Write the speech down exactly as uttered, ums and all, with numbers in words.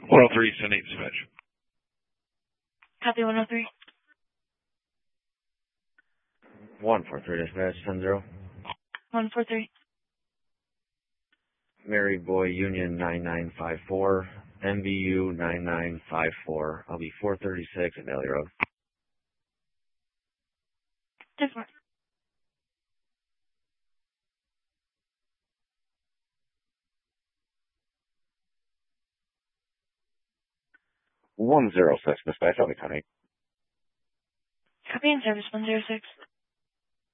one oh three, send eight dispatch. Copy one oh three. one four three dispatch, ten zero. one four three. Mary Boy Union nine nine five four, M B U nine nine five four. I'll be four thirty-six at Valley Road. ten four. one zero six dispatch, I'll be ten eight. Copy in service one zero six.